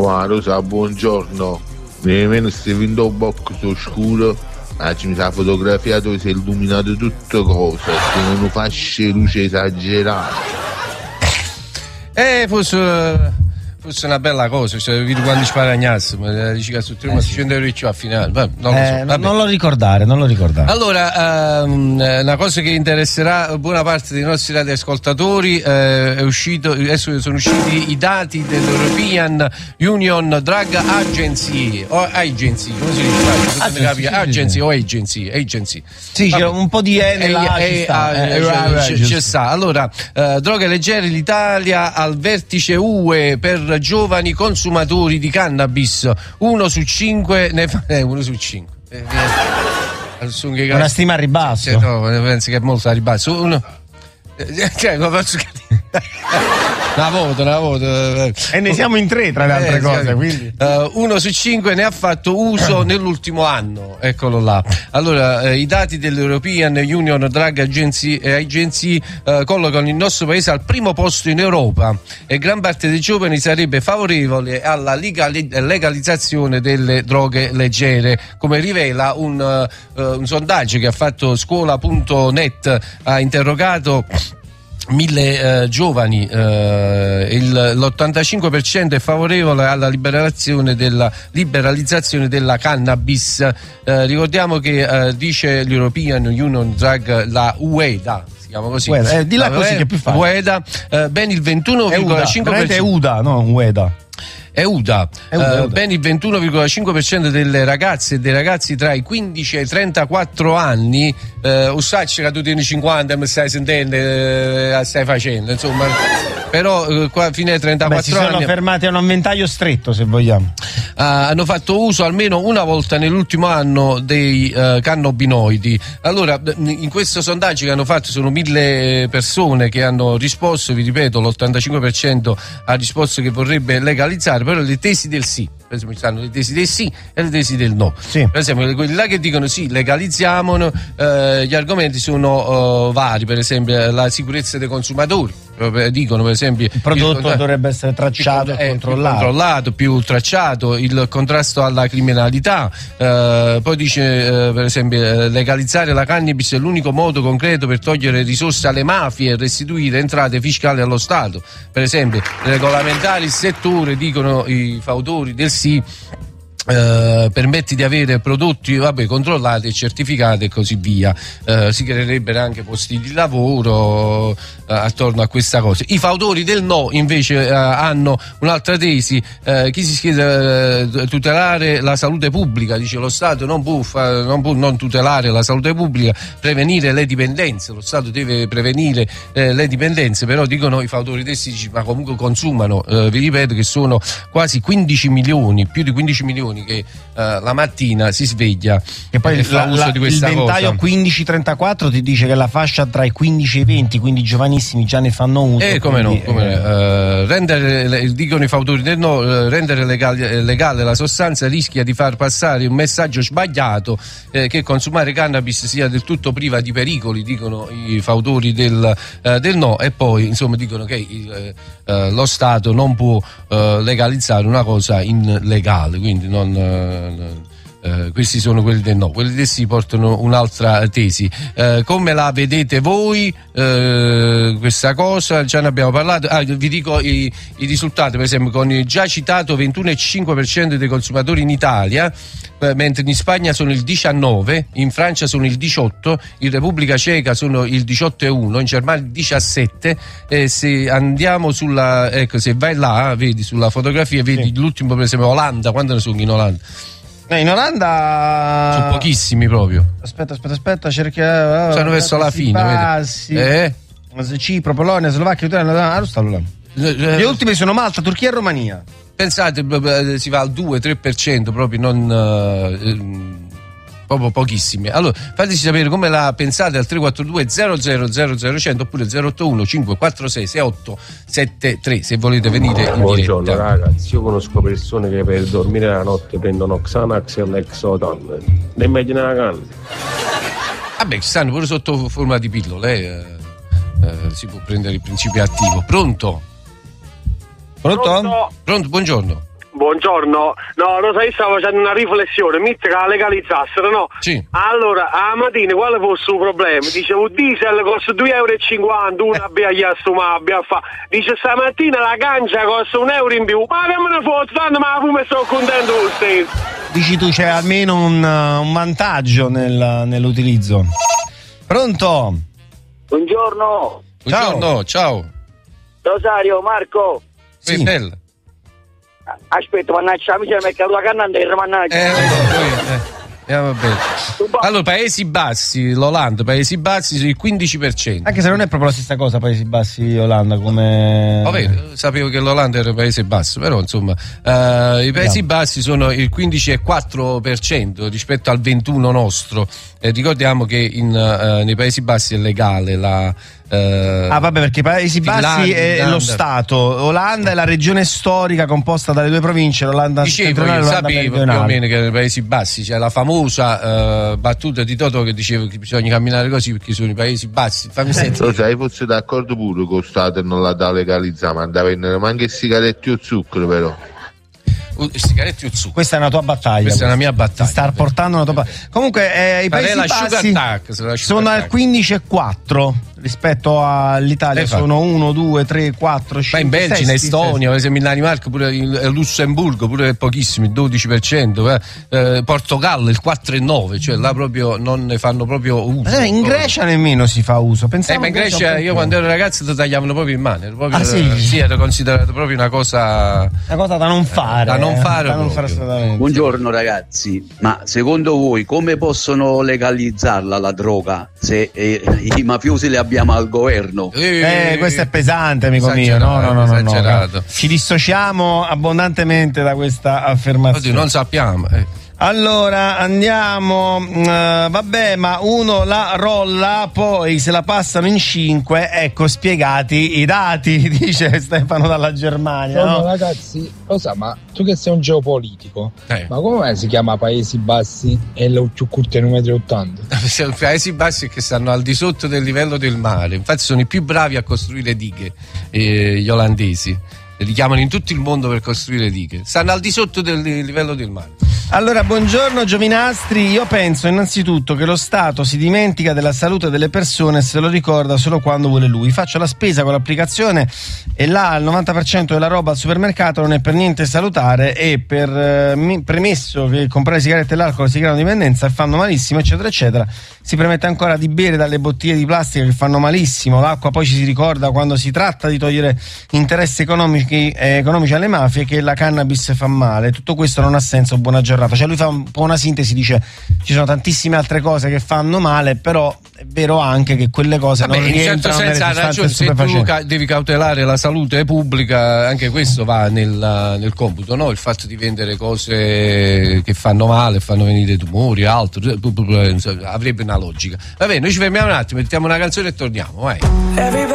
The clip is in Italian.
ma Rosa, buongiorno. Nemmeno stai vinto un box oscuro, ma ci mi sa fotografia dove si è illuminato tutto cosa, con una fascia di luce esagerata. Fosse una bella cosa, cioè, vedi quando sparagnassi, ma dici che su 100 euro a finale. Non lo ricordare. Allora, una cosa che interesserà buona parte dei nostri radioascoltatori, adesso sono usciti i dati dell'European Union Drug Agency, o Agency, come si dice? Agency. Sì, c'è un po' di c'è sta. Allora, droghe leggere, l'Italia al vertice UE per giovani consumatori di cannabis, 1 su 5 ne fa 1 su 5. Una stima a ribasso. No, penso che è molto a ribasso. Una voto. E ne siamo in 3 tra le altre cose, quindi 1 su 5 ne ha fatto uso nell'ultimo anno, eccolo là. Allora, i dati dell'European Union Drug Agency collocano il nostro paese al primo posto in Europa e gran parte dei giovani sarebbe favorevole alla legalizzazione delle droghe leggere, come rivela un sondaggio che ha fatto scuola.net, ha interrogato 1000 giovani, l'85% è favorevole alla liberalizzazione della cannabis. Ricordiamo che dice l'European Union Drug, la UEDA, si chiama così. Di là così che è più facile. UEDA, ben il 21,5%. È UDA, no? UEDA. È UDA. Ben il 21,5% delle ragazze e dei ragazzi tra i 15 e i 34 anni, Ussacci che tu tieni 50 mi stai sentendo, stai facendo, insomma, però qua fine ai 34 si sono fermati a un ventaglio stretto, se vogliamo. Hanno fatto uso almeno una volta nell'ultimo anno dei cannabinoidi. Allora, in questo sondaggio che hanno fatto sono 1000 persone che hanno risposto, vi ripeto, l'85% ha risposto che vorrebbe legalizzare, però le tesi del sì. Per esempio ci stanno le tesi del sì e le tesi del no. Sì. Per esempio quelli là che dicono sì, legalizziamolo, gli argomenti sono vari, per esempio la sicurezza dei consumatori, dicono per esempio il prodotto dovrebbe essere tracciato e controllato, più tracciato, il contrasto alla criminalità, poi dice per esempio legalizzare la cannabis è l'unico modo concreto per togliere risorse alle mafie e restituire entrate fiscali allo Stato, per esempio regolamentare il settore, dicono i fautori del sì, permette di avere prodotti controllati e certificati e così via. Si creerebbero anche posti di lavoro attorno a questa cosa. I fautori del no invece hanno un'altra tesi, chi si chiede tutelare la salute pubblica, dice lo Stato non può non tutelare la salute pubblica, prevenire le dipendenze, lo Stato deve prevenire le dipendenze, però dicono i fautori del sì, ma comunque consumano, vi ripeto che sono quasi 15 milioni, più di 15 milioni che la mattina si sveglia e poi fa uso di questa il ventaglio 15-34 ti dice che la fascia tra i 15 e i 20, quindi giovanissimi, già ne fanno uso. Rendere, dicono i fautori del no, rendere legale la sostanza rischia di far passare un messaggio sbagliato, che consumare cannabis sia del tutto priva di pericoli, dicono i fautori del no, e poi insomma dicono che lo Stato non può legalizzare una cosa illegale, quindi questi sono quelli del no. Quelli del sì portano un'altra tesi. Come la vedete voi questa cosa? Già ne abbiamo parlato. Vi dico i risultati, per esempio, con il già citato 21,5% dei consumatori in Italia, mentre in Spagna sono il 19%, in Francia sono il 18%, in Repubblica Ceca sono il 18,1%, in Germania il 17%. Se andiamo sulla, ecco, se vai là, vedi sulla fotografia, vedi l'ultimo, per esempio Olanda. Quando ne sono in Olanda? In Olanda sono pochissimi proprio. Aspetta, cerchiamo. Sono verso la fine, vedi? Cipro, Polonia, Slovacchia, le ultime sono Malta, Turchia e Romania. Pensate, si va al 2-3%, proprio non proprio pochissimi. Allora fateci sapere come la pensate al 342 00 100 oppure 081 546 6873 se volete venire in Buongiorno diretta. Ragazzi, io conosco persone che per dormire la notte prendono Xanax e Lexotan. Ne immagina la canna. Vabbè, ci stanno pure sotto forma di pillole, si può prendere il principio attivo. Pronto, buongiorno. Buongiorno, no, lo sai, stavo facendo una riflessione, mica che la legalizzassero, no? Sì. Allora, a mattina quale fosse il problema? Dicevo, diesel costa 2,50 €, una abbia a fa. Dice, stamattina la cancia costa €1 in più, ma che me ne foto, tanto ma la fumo e sto contento lo stesso. Dici tu, c'è almeno un vantaggio nell'utilizzo. Pronto? Buongiorno. Buongiorno, ciao. Rosario, Marco. Sì. Bella. Aspetta, mannaggia, mi c'è mercato la canna intera, mannaggia. Vabbè. Allora, Paesi Bassi, l'Olanda, Paesi Bassi il 15%. Anche se non è proprio la stessa cosa, Paesi Bassi, Olanda, come... Vabbè, sapevo che l'Olanda era un paese basso, però insomma i Paesi Bassi sono il 15,4% rispetto al 21% nostro. Ricordiamo che nei Paesi Bassi è legale la... vabbè, perché i Paesi Bassi è lo Stato, Olanda è la regione storica composta dalle due province, l'Olanda settentrionale e l'Olanda meridionale. Sapevo più o meno che nei Paesi Bassi c'è la famosa battuta di Totò che diceva che bisogna camminare così perché sono i Paesi Bassi. Fammi sentire. Lo sai, fosse d'accordo pure con lo Stato e non la da legalizzare, ma andava a vendere anche sigaretti o zucchero, però. Sigaretti o zucchero. Questa è una tua battaglia. Questa è una mia battaglia. Ti sta portando una tua battaglia. Comunque i Paesi Bassi sono al 15,4 rispetto all'Italia, sono 1, 2, 3, 4, 5. Ma in Belgio, in Estonia, per esempio in Danimarca, pure in Lussemburgo, pure pochissimi, il 12%, Portogallo il 4,9%, cioè là proprio non ne fanno proprio uso. In Grecia nemmeno si fa uso. Ma in Grecia io quando ero ragazzo ti tagliavano proprio in mano. Proprio, sì, era considerato proprio una cosa da non fare. Da non fare assolutamente. Buongiorno ragazzi, ma secondo voi come possono legalizzarla la droga se i mafiosi le abbiamo al governo? Questo è pesante, amico mio. No. Ci dissociamo abbondantemente da questa affermazione. Oddio, non sappiamo. Allora andiamo, vabbè, ma uno la rolla, poi se la passano in 5, ecco spiegati i dati, dice Stefano dalla Germania. No, ragazzi, lo sa, ma tu che sei un geopolitico, ma come mai si chiama Paesi Bassi e lo più corto è 1,80 m? Paesi Bassi che stanno al di sotto del livello del mare, infatti sono i più bravi a costruire dighe, gli olandesi. Li chiamano in tutto il mondo per costruire dighe, stanno al di sotto del livello del mare. Allora, buongiorno Giovinastri, io penso innanzitutto che lo Stato si dimentica della salute delle persone e se lo ricorda solo quando vuole lui. Faccio la spesa con l'applicazione e là il 90% della roba al supermercato non è per niente salutare e premesso che comprare sigarette e l'alcol si creano dipendenza e fanno malissimo eccetera eccetera, si permette ancora di bere dalle bottiglie di plastica che fanno malissimo, l'acqua poi ci si ricorda quando si tratta di togliere interessi economici alle mafie che la cannabis fa male. Tutto questo non ha senso, buona giornata. Cioè lui fa un po' una sintesi, dice ci sono tantissime altre cose che fanno male, però è vero anche che quelle cose non rientrano nelle sostanze stupefacenti. Se tu devi cautelare la salute pubblica, anche questo va nel computo, no? Il fatto di vendere cose che fanno male, fanno venire tumori, altro, avrebbe una logica. Va bene, noi ci fermiamo un attimo, mettiamo una canzone e torniamo, vai.